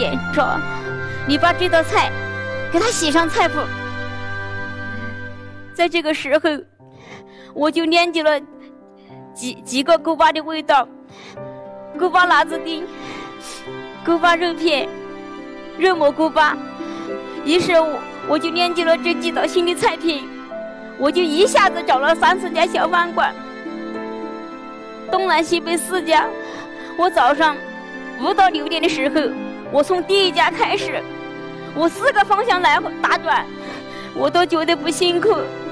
点，说：“你把这道菜给它写上菜谱。”在这个时候，我就念起了几个锅巴的味道：锅巴辣子丁、锅巴肉片、肉蘑菇巴。于是我就念起了这几道新的菜品，我就一下子找了3、4家小饭馆，东南西北4家。我早上5到6点的时候，我从第1家开始，我4个方向来回打转，我都觉得不辛苦。